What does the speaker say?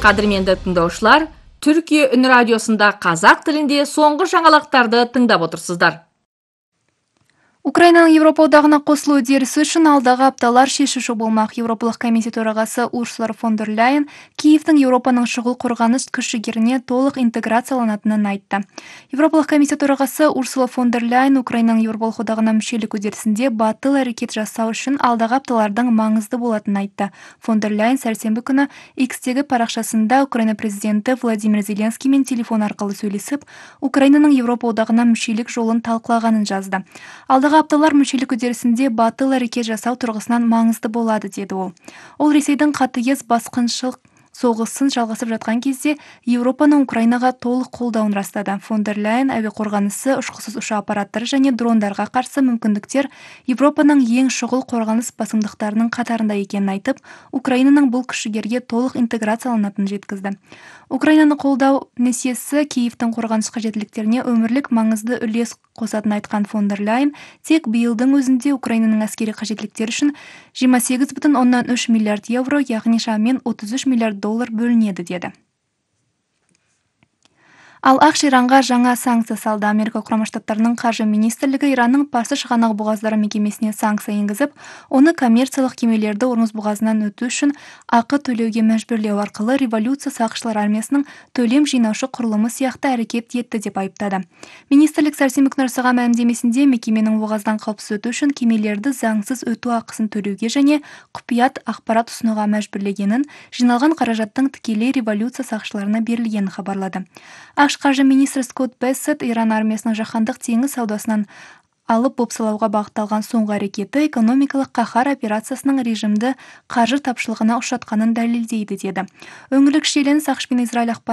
Кадырменді тыңдаушылар, Түркия үн радиосында қазақ тілінде соңғы жаңалықтарды тыңдап отырсыздар. Украинаның Европа одағына қосылу үдерісі үшін алдағы апталар шешуші болмақ. Еуропалық комиссия төрағасы Урсула фон дер Ляйен Киевтің Еуропаның шұғыл қорғаныс күш-жігеріне толық интеграцияланатынын айтты. Еуропалық комиссия төрағасы Урсула фон дер Ляйен Украинаның Еуропалық одағына мүшелік үдерісінде батыл әрекет жасау үшін алдағы апталардың маңызды болатынын айтты. Фон дер Ляйен сәрсенбі күні X-тегі парақшасында Украина президенті Владимир Зеленскиймен телефон арқылы сөйлесіп, Украинаның Еуропа одағына мүшелік жолын талқылағанын жазды. Алдағы апталар мүшелік үдерісінде батыл әрекет жасау тұрғысынан маңызды болады, деді ол. Ол Ресейдің қатыгез басқыншылық соғысын жалғасып жатқан кезде Еуропаның Украинаға толық қолдауын растады. Фон дер Ляйен әуе қорғанысы, ұшқышсыз ұшу аппараттары және дрондарға қарсы мүмкіндіктер Еуропаның ең шұғыл қорғаныс басымдықтарының қатарында екенін айтып, Украинаның бұл күш-жігерге толық интеграцияланатынын жеткізді. Украинаны қолдау несиесі Киевтің қорғаныс қажеттіліктеріне өмірлік маңызды үлес қосатынын айтқан фон дер Ляйен тек биылдың өзінде Украинаның әскери қажеттіліктері үшін 28,3 миллиард евро, яғни шамамен 33 миллиард доллар бөлінеді, деді. Ал ақш Иранға жаңа санкция салды. Америка Құрама Штаттарының қаржы министрлігі Иранның Парсы шығанағы бұғаздары мекемесіне санкция енгізіп, оны коммерциялық кемелерді Ормұз бұғазынан өту үшін ақы төлеуге мәжбүрлеу арқылы революция сақшылар армиясының төлем жинаушы құрылымы сияқты әрекет етті деп айыптады. Министрлік сәрсенбі күні жасаған мәлімдемесінде мекеменің бұғаздан қауіпсіз өту үшін кемелерді заңсыз өту ақысын төлеуге және құпият ақпарат ұсынуға мәжбүрлегенін, жиналған қаражаттың тікелей революция сақшыларына берілгенін хабарлады. ақш қаржы министрі Скотт Бессет Иран армиясының жаһандық теңіз саудасынан алып бопсалауға бағытталған соңғы әрекеті экономикалық қаһар операциясының режимді қаржы тапшылығына ұшатқанын дәлелдейді, деді. Өңірлік шиеленіс ақш пен Израиль